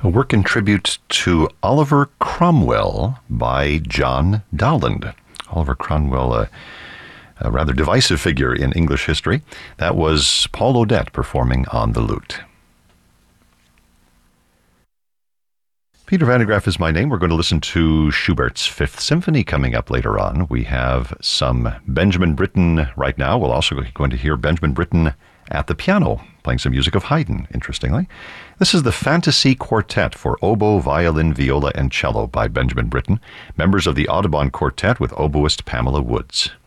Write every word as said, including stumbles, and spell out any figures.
A work in tribute to Oliver Cromwell by John Dowland. Oliver Cromwell, a, a rather divisive figure in English history. That was Paul Odette performing on the lute. Peter Van de Graaff is my name. We're going to listen to Schubert's Fifth Symphony coming up later on. We have some Benjamin Britten right now. We're also going to hear Benjamin Britten at the piano, playing some music of Haydn, interestingly. This is the Fantasy Quartet for oboe, violin, viola, and cello by Benjamin Britten, members of the Audubon Quartet with oboist Pamela Woods.